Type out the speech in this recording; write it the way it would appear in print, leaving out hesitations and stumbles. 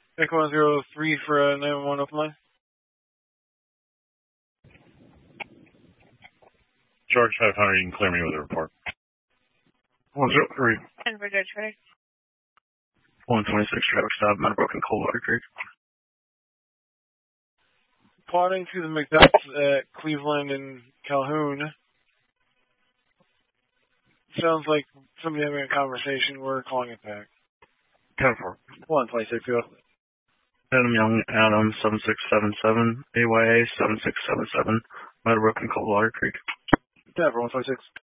Echo 103 for 911 open line. George 500, you can clear me with a report. 103. And for George Critter. 126 traffic stop, Meadowbrook and Coldwater Creek. Plotting to the McDucks at Cleveland and Calhoun. Sounds like somebody having a conversation. We're calling it back. 10-4. 126, go. Adam Young, Adam 7677, AYA 7677, Meadowbrook and Coldwater Creek. 10-4, 126.